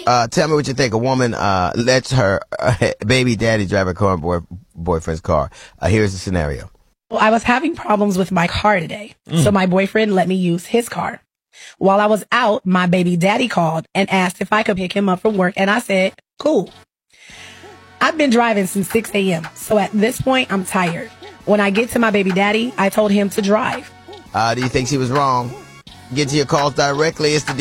Tell me what you think. A woman lets her baby daddy drive her current boyfriend's car. Here's the scenario. Well, I was having problems with my car today, so my boyfriend let me use his car. While I was out, my baby daddy called and asked if I could pick him up from work, and I said, cool. I've been driving since 6 a.m., so at this point, I'm tired. When I get to my baby daddy, I told him to drive. Do you think she was wrong? Get to your calls directly. It's the